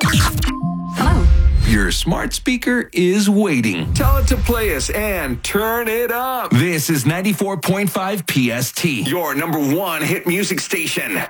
Hello. Your smart speaker is waiting. Tell it to play us and turn it up. This is 94.5 PST. Your number one hit music station.